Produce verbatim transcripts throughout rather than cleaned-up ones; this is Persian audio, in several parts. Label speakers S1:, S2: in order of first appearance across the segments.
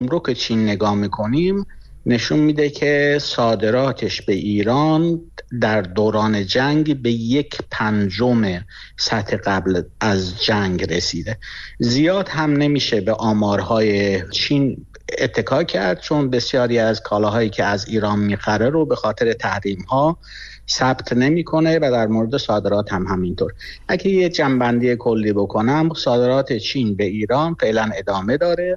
S1: رو که چین نگاه میکنیم نشون میده که صادراتش به ایران در دوران جنگ به یک پنجم سطح قبل از جنگ رسیده. زیاد هم نمیشه به آمارهای چین اتکا کرد، چون بسیاری از کالاهایی که از ایران میخره رو به خاطر تحریم‌ها ثبت نمیکنه و در مورد صادرات هم همینطور. اگه یه جنبندی کلی بکنم، صادرات چین به ایران فعلا ادامه داره،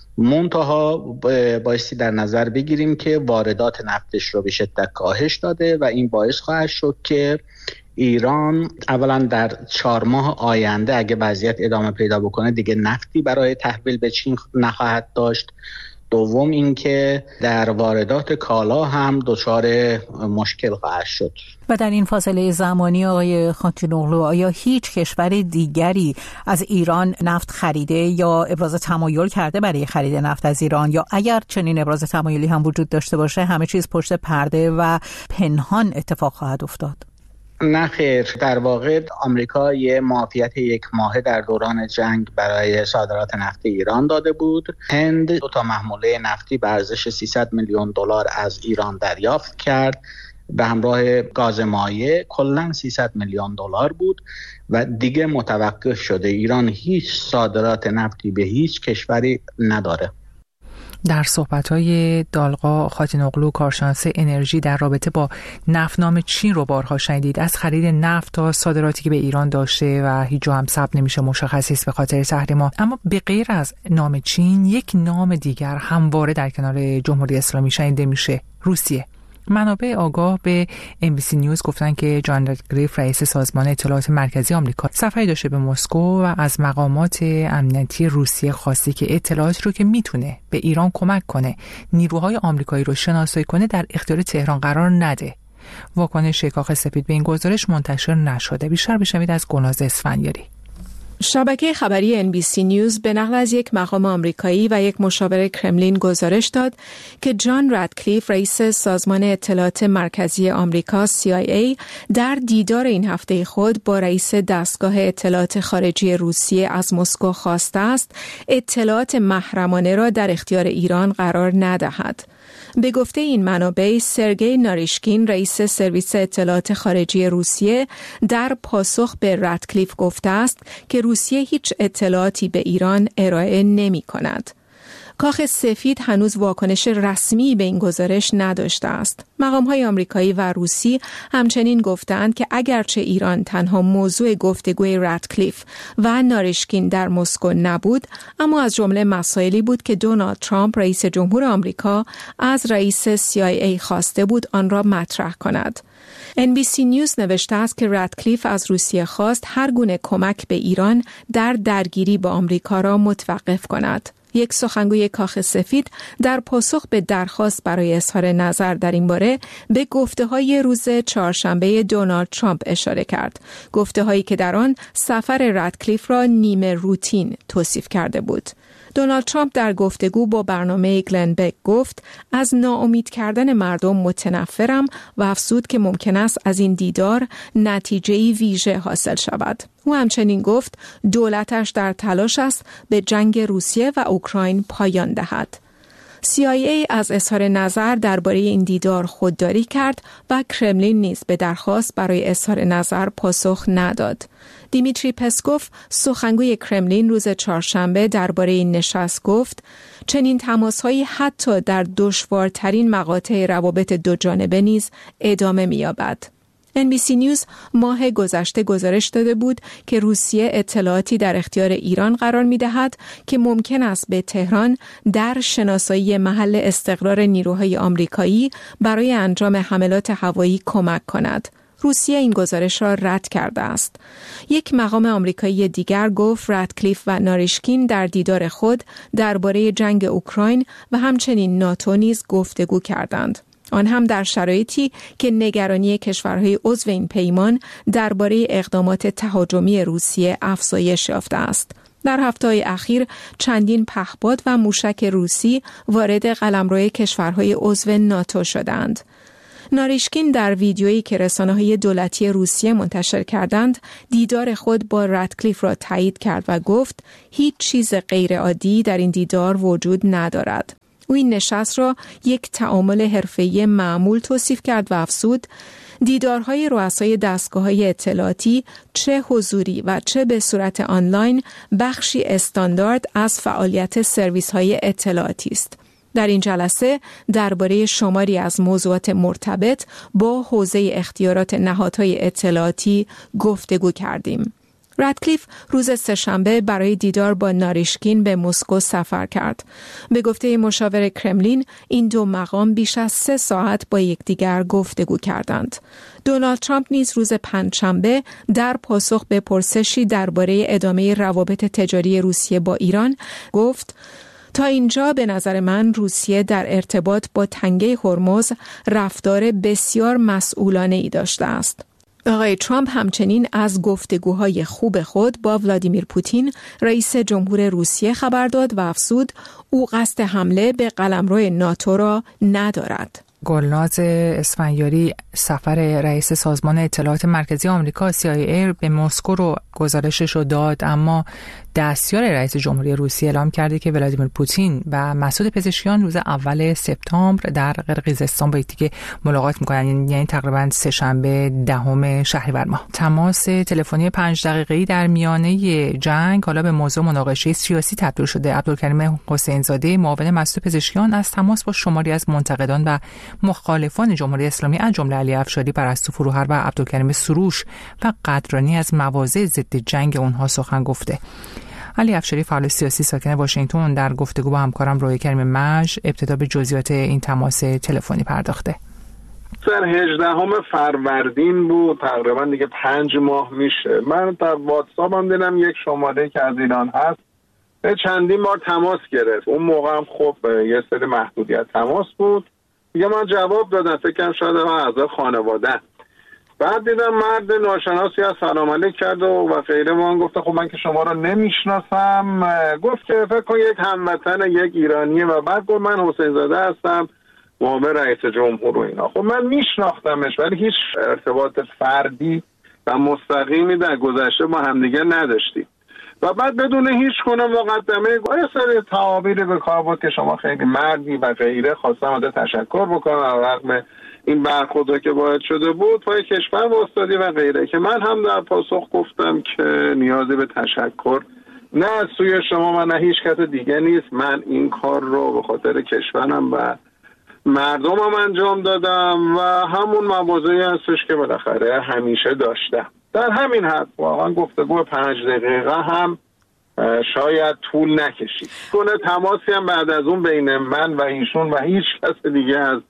S1: منتها بایستی در نظر بگیریم که واردات نفتش رو به شدت کاهش داده و این باعث خواهد شد که ایران اولا در چهار ماه آینده اگه وضعیت ادامه پیدا بکنه دیگه نفتی برای تحویل به چین نخواهد داشت. دوم اینکه در واردات کالا هم دچار مشکل خواهد شد.
S2: و در این فاصله زمانی آقای خاتونوغلو، آیا هیچ کشور دیگری از ایران نفت خریده یا ابراز تمایل کرده برای خرید نفت از ایران، یا اگر چنین ابراز تمایلی هم وجود داشته باشه همه چیز پشت پرده و پنهان اتفاق خواهد افتاد؟
S1: نه خیر، در واقع آمریکا یه معافیت یک ماهه در دوران جنگ برای صادرات نفت ایران داده بود. هند دو تا محموله نفتی به ارزش سیصد میلیون دلار از ایران دریافت کرد به همراه گاز مایع، کلاً سیصد میلیون دلار بود و دیگه متوقف شده. ایران هیچ صادرات نفتی به هیچ کشوری نداره.
S3: در صحبت‌های دالقا خاتونوغلو، کارشناس انرژی، در رابطه با نفت نام چین رو بارها شنیدید. از خرید نفت تا صادراتی که به ایران داشته و هیچ جا هم ثبت نمیشه، مشخص است به خاطر تحریم‌ها. اما به غیر از نام چین یک نام دیگر همواره در کنار جمهوری اسلامی شنیده میشه: روسیه. منابع آگاه به ام بی سی نیوز گفتن که جان راتکلیف، رئیس سازمان اطلاعات مرکزی آمریکا، سفری داشته به مسکو و از مقامات امنیتی روسیه خواسته که اطلاعاتی رو که میتونه به ایران کمک کنه نیروهای آمریکایی رو شناسایی کنه در اختیار تهران قرار نده. واکنش کاخ سفید به این گزارش منتشر نشده. بیشتر بشنوید از گلناز اسفندیاری.
S4: شبکه خبری ان بی سی نیوز به نقل از یک مقام آمریکایی و یک مشاور کرملین گزارش داد که جان راتکلیف، رئیس سازمان اطلاعات مرکزی آمریکا سی آی ای، در دیدار این هفته خود با رئیس دستگاه اطلاعات خارجی روسیه از مسکو خواسته است اطلاعات محرمانه را در اختیار ایران قرار ندهد. به گفته این منابع، سرگئی ناریشکین، رئیس سرویس اطلاعات خارجی روسیه، در پاسخ به راتکلیف گفته است که روسیه هیچ اطلاعاتی به ایران ارائه نمی کند. کاخ سفید هنوز واکنش رسمی به این گزارش نداشته است. مقام‌های آمریکایی و روسی همچنین گفتند که اگرچه ایران تنها موضوع گفتگوی راتکلیف و ناریشکین در مسکو نبود، اما از جمله مسائلی بود که دونالد ترامپ، رئیس جمهور آمریکا، از رئیس سی آی ای خواسته بود آن را مطرح کند. ان بی سی نیوز نوشته است که راتکلیف از روسیه خواست هر گونه کمک به ایران در درگیری با آمریکا را متوقف کند. یک سخنگوی کاخ سفید در پاسخ به درخواست برای اظهار نظر در این باره به گفته‌های روز چهارشنبه دونالد ترامپ اشاره کرد. گفته‌هایی که در آن سفر راتکلیف را نیمه روتین توصیف کرده بود. دونالد ترامپ در گفتگو با برنامه گلن بک گفت از ناامید کردن مردم متنفرم و افزود که ممکن است از این دیدار نتیجه‌ای ویژه حاصل شود. او همچنین گفت دولتش در تلاش است به جنگ روسیه و اوکراین پایان دهد. سی آی ای از اظهار نظر درباره این دیدار خودداری کرد و کرملین نیز به درخواست برای اظهار نظر پاسخ نداد. دیمیتری پسکوف، سخنگوی کرملین، روز چهارشنبه درباره این نشست گفت چنین تماس‌هایی حتی در دشوارترین مقاطع روابط دو جانبه نیز ادامه می‌یابد. ان بی سی نیوز ماه گذشته گزارش داده بود که روسیه اطلاعاتی در اختیار ایران قرار می‌دهد که ممکن است به تهران در شناسایی محل استقرار نیروهای آمریکایی برای انجام حملات هوایی کمک کند. روسیه این گزارش را رد کرده است. یک مقام آمریکایی دیگر گفت راتکلیف و ناریشکین در دیدار خود درباره جنگ اوکراین و همچنین ناتو نیز گفتگو کردند. آن هم در شرایطی که نگرانی کشورهای عضو این پیمان درباره اقدامات تهاجمی روسیه افزایش یافته است. در هفته‌های اخیر چندین پهپاد و موشک روسی وارد قلمرو کشورهای عضو ناتو شدند. ناریشکین در ویدیویی که رسانه‌های دولتی روسیه منتشر کردند، دیدار خود با رادکلیف را تایید کرد و گفت هیچ چیز غیرعادی در این دیدار وجود ندارد. او این نشست را یک تعامل حرفه‌ای معمول توصیف کرد و افزود دیدارهای رؤسای دستگاه‌های اطلاعاتی چه حضوری و چه به صورت آنلاین بخشی استاندارد از فعالیت سرویس‌های اطلاعاتی است. در این جلسه درباره شماری از موضوعات مرتبط با حوزه اختیارات نهادهای اطلاعاتی گفتگو کردیم. رادکلیف روز سه‌شنبه برای دیدار با ناریشکین به مسکو سفر کرد. به گفته مشاور کرملین، این دو مقام بیش از سه ساعت با یکدیگر گفتگو کردند. دونالد ترامپ نیز روز پنجشنبه در پاسخ به پرسشی درباره ادامه روابط تجاری روسیه با ایران گفت: تا اینجا به نظر من روسیه در ارتباط با تنگه هرمز رفتار بسیار مسئولانه‌ای داشته است. آقای ترامپ همچنین از گفتگوهای خوب خود با ولادیمیر پوتین رئیس جمهور روسیه خبر داد و افزود او قصد حمله به قلمرو ناتو را ندارد.
S3: گلناز اسفندیاری سفر رئیس سازمان اطلاعات مرکزی آمریکا سی آی ای به مسکو رو گزارشش رو داد، اما دستیار رئیس جمهوری روسیه اعلام کرده که ولادیمیر پوتین و مسعود پزشکیان روز اول سپتامبر در قرقیزستان با یکدیگه ملاقات میکنن، یعنی تقریبا سه شنبه دهم شهریور ماه. تماس تلفنی پنج دقیقه‌ای در میانه جنگ حالا به موضوع مناقشه سیاسی تبدیل شده. عبدالکریم حسین زاده معاون مسعود پزشکیان از تماس با شماری از منتقدان و مخالفان جمهوری اسلامی از جمله علی افشاری، پرستو فروهر و عبدالکریم سروش و قدرانی از مواضع ضد جنگ اونها سخن گفته. علی افشاری فعال سیاسی ساکن واشنگتن در گفتگو با همکارم روی کریم مژ ابتدا به جزئیات این تماس تلفنی پرداخته.
S5: سر هجدهم فروردین بود، تقریبا دیگه پنج ماه میشه. من در واتساپ هم دیدم یک شماره که از ایران هست به چندین بار تماس گرفت. اون موقع هم خب یه سری محدودیت تماس بود. دیگه من جواب دادم، فکرم شاید اعضای خانواده. بعد دیدم مرد ناشناسی از سلام علیک کرد و و غیره. من گفتم خب من که شما رو نمیشناسم. گفت که فکر کن یک هموطن یک ایرانیه و بعد گفت من حسین زاده هستم، معاون رئیس جمهور و اینا. خب من میشناختمش ولی هیچ ارتباط فردی و مستقیمی در گذشته ما همدیگه نداشتیم. و بعد بدون هیچ گونه مقدمه یه سری تعابیری به کار بود که شما خیلی مردی و غیره. خواستم ازت تشکر بکنم رغم این برخوردی که باید شده بود پای کشور واسطادی و غیره، که من هم در پاسخ گفتم که نیازی به تشکر نه از سوی شما و نه هیچ کس دیگه نیست. من این کار رو به خاطر کشورم و مردمم انجام دادم و همون مواضعی هستش که بالاخره همیشه داشتم. در همین حد واقعا گفتگو پنج دقیقه هم شاید طول نکشید. کنه تماسی هم بعد از اون بین من و ایشون و هیچ کس دیگه از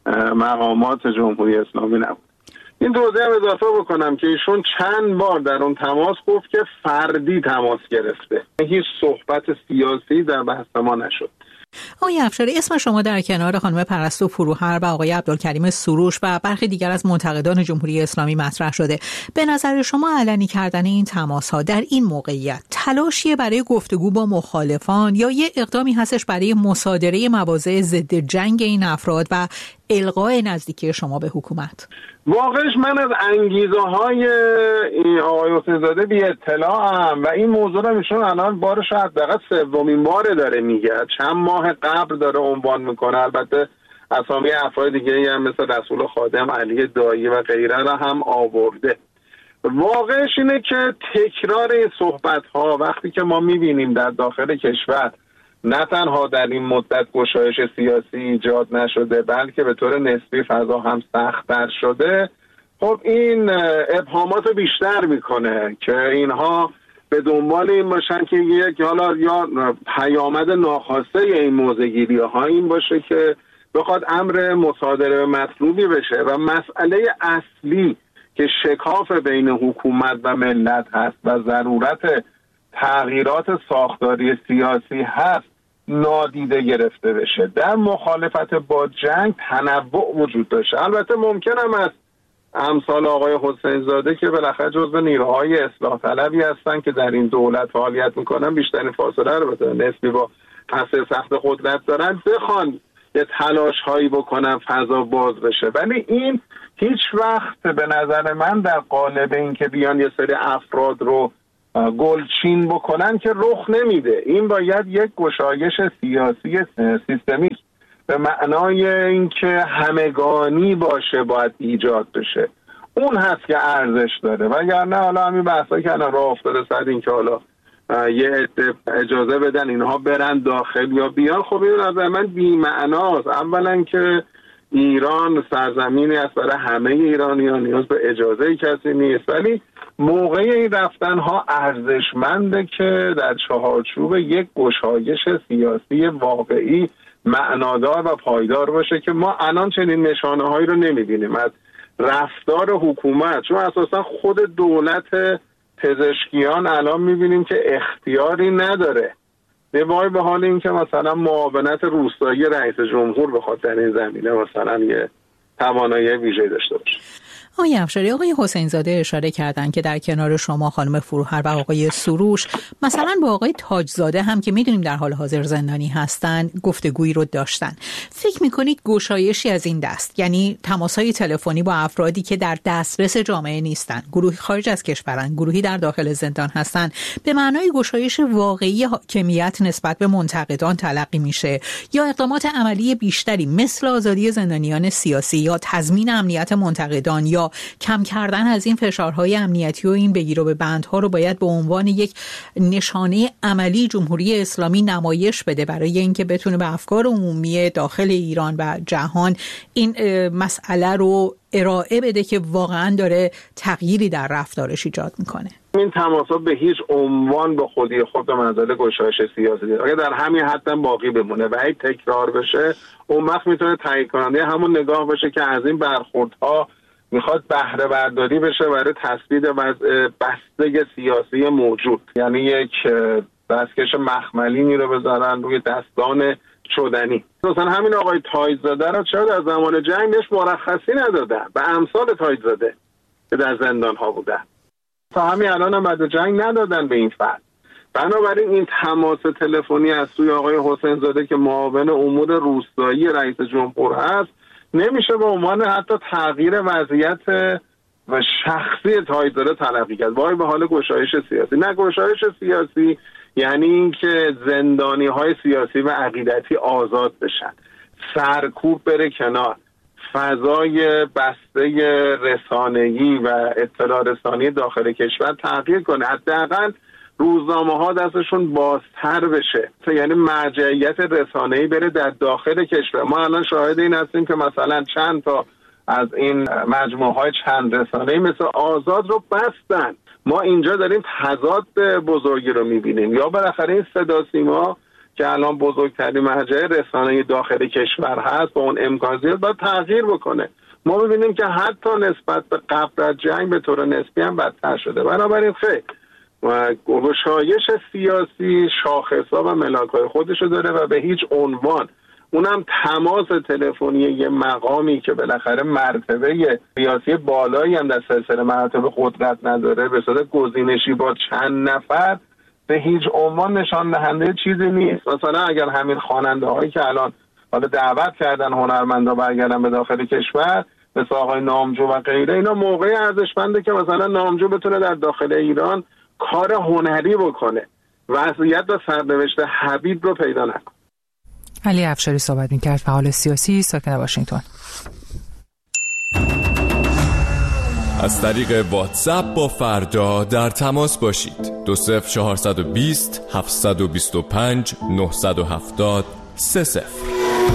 S5: مقامات جمهوری اسلامی نبود. این توضیح هم اضافه بکنم که ایشون چند بار در اون تماس گفت که فردی تماس گرفته، هیچ صحبت سیاسی در بحث ما نشد.
S2: آقای افشاری، اسم شما در کنار خانم پرستو فروهر و آقای عبدالکریم سروش و برخی دیگر از منتقدان جمهوری اسلامی مطرح شده. به نظر شما علنی کردن این تماس‌ها در این موقعیت تلاشیه برای گفتگو با مخالفان یا یه اقدامی هستش برای مصادره مواضع ضد جنگ این افراد و الغای نزدیکی شما به حکومت؟
S5: واقعش من از انگیزه های آقای حسین زاده بی اطلاعم و این موضوع رو میشون الان بار شاید دقیقا سومین باره داره میگه. چند ماه قبل داره عنوان میکنه، البته اسامی افراد دیگه هم مثل رسول خادم، علی دایی و غیره را هم آورده. واقعش اینه که تکرار این صحبت ها وقتی که ما میبینیم در داخل کشور نه تنها در این مدت گشایش سیاسی ایجاد نشده بلکه به طور نسبی فضا هم سخت‌تر شده، خب این ابهامات رو بیشتر میکنه که اینها به دنبال این باشن که یک حالا یا پیامد ناخواسته این موضع‌گیری ها این باشه که بخواد امر مصادره مطلوبی بشه و مسئله اصلی که شکاف بین حکومت و ملت هست و ضرورت تغییرات ساختاری سیاسی هست نادیده گرفته بشه. در مخالفت با جنگ تنوع وجود داشته. البته ممکن هم است امثال آقای حسین زاده که بالاخره جزو نیروهای اصلاح طلبی هستن که در این دولت فعالیت میکنن، بیشترین فاصله رو به نسبی با پس سخت قدرت دارن، بخوان یه تلاش هایی بکنن فضا باز بشه. ولی این هیچ وقت به نظر من در قالب این که بیان یه سری افراد رو گلچین بکنن که رخ نمیده. این باید یک گشایش سیاسی سیستمیک به معنای اینکه همگانی باشه باید ایجاد بشه. اون هست که ارزش داره. وگرنه حالا همین بحثا که الان راه افتاده سر این که حالا یه عده اجازه بدن اینها برن داخل یا بیان، خب این از من بی‌معناست. اولا که ایران سرزمینی است برای همه ایرانیان، نیاز به اجازه کسی نیست، ولی موقع این رفتن ها ارزشمنده که در چهارچوب یک گشایش سیاسی واقعی معنادار و پایدار باشه که ما الان چنین نشانه هایی رو نمیبینیم از رفتار حکومت. چون اساسا خود دولت پزشکیان الان میبینیم که اختیاری نداره، به وای به حال این که مثلا معاونت روستایی رئیس جمهور بخواد در این زمینه مثلا یه توانایی ویژه‌ای داشته باشه.
S2: آقای افشاری، آقای حسین زاده اشاره کردن که در کنار شما خانم فروهر و آقای سروش مثلا با آقای تاجزاده هم که میدونیم در حال حاضر زندانی هستن گفتگویی رو داشتن. فکر میکنید گشایشی از این دست، یعنی تماس‌های تلفنی با افرادی که در دسترس جامعه نیستن، گروهی خارج از کشورن، گروهی در داخل زندان هستن، به معنای گشایش واقعی حاکمیت نسبت به منتقدان تلقی میشه، یا اقدامات عملی بیشتری مثل آزادی زندانیان سیاسی یا تضمین امنیت منتقدان یا کم کردن از این فشارهای امنیتی و این بگیر و به بندها رو باید به عنوان یک نشانه عملی جمهوری اسلامی نمایش بده برای اینکه بتونه به افکار عمومی داخل ایران و جهان این مسئله رو ارائه بده که واقعا داره تغییری در رفتارش ایجاد میکنه؟
S5: این تماسا به هیچ عنوان به خودی خود به منزله گشایش سیاسی نیست. اگه در همین حد باقی بمونه و هی تکرار بشه، اون وقت میتونه تایید کننده همون نگاه باشه که از این برخوردها میخواد بهره برداری بشه برای تثبیت وضع بسته سیاسی موجود. یعنی یک دستکش مخملینی رو بذارن روی دستان شدنی. مثلا همین آقای تاجزاده رو چرا در زمان جنگ بهش مرخصی ندادن؟ به امثال تاجزاده که در زندان ها بودن تا همین الان هم بعد جنگ ندادن به این فرد. بنابراین این تماس تلفنی از سوی آقای حسین زاده که معاون امور روستایی رئیس جمهور هست نمیشه به عنوان حتی تغییر وضعیت و شخصی تاجزاده تلقی کرد. وای به حال گشایش سیاسی. نه، گشایش سیاسی یعنی اینکه زندانی های سیاسی و عقیدتی آزاد بشن، سرکوب بره کنار، فضای بسته رسانه‌ای و اطلاع رسانی داخل کشور تغییر کنه، حداقل روزنامه ها دستشون بازتر بشه، یعنی مرجعیت رسانه‌ای بره در داخل کشور. ما الان شاهد این هستیم که مثلا چند تا از این مجموعه های چند رسانه‌ای مثل آزاد رو بستن. ما اینجا داریم تضاد بزرگی رو میبینیم. یا بالاخره این صدا سیما که الان بزرگترین مرجع رسانه‌ای داخل کشور هست با اون امکانات باید تغییر بکنه. ما میبینیم که حتی نسبت به قبل از جنگ به طور نسبی هم بدتر شده. بنابراین خیلی و گشایش سیاسی شاخص‌ها و ملاک‌های خودشو داره و به هیچ عنوان اونم تماس تلفنی یه مقامی که بالاخره مرتبه سیاسی بالایی هم در سلسله مراتب قدرت نداره به صورت گزینشی با چند نفر به هیچ عنوان نشان دهنده چیزی نیست. مثلا اگر همین خواننده هایی که الان حالا دعوت کردن هنرمندا برگردن به داخل کشور مثل آقای نامجو و غیره، اینا موقعی ارزشمنده که مثلا نامجو بتونه در داخل ایران کار هنری بکنه، وضعیت و سرنوشت حبیب رو پیدا نکنه.
S3: علی افشاری صحبت می‌کرد، فعال سیاسی ساکن واشنگتن.
S6: از طریق واتساپ با فردا در تماس باشید. دو صفر چهارصد و بیست هفتصد و بیست و پنج نهصد و هفتاد سه صفر.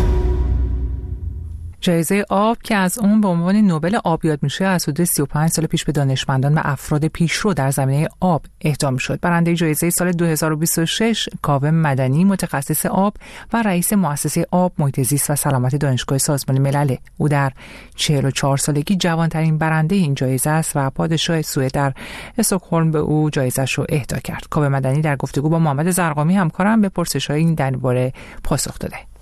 S3: جایزه آب که از اون به عنوان نوبل آب یاد میشه از حدود سی و پنج سال پیش به دانشمندان و افراد پیشرو در زمینه آب اهدا شد. برنده جایزه سال دو هزار و بیست و شش کاوه مدنی، متخصص آب و رئیس مؤسسه آب، محیط زیست و سلامت دانشگاه سازمان ملل. او در چهل و چهار سالگی جوانترین برنده این جایزه است و پادشاه سوئد در استکهلم به او جایزه‌اش رو اهدا کرد. کاوه مدنی در گفتگو با محمد زرقامی همکارم به پرسش‌های این درباره پاسخ داده.